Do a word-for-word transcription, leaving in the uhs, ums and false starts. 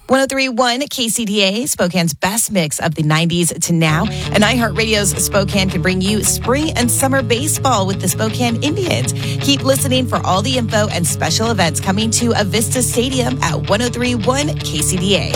one oh three point one K C D A, Spokane's best mix of the nineties to now. And iHeartRadio's Spokane can bring you spring and summer baseball with the Spokane Indians. Keep listening for all the info and special events coming to Avista Stadium at one oh three point one K C D A.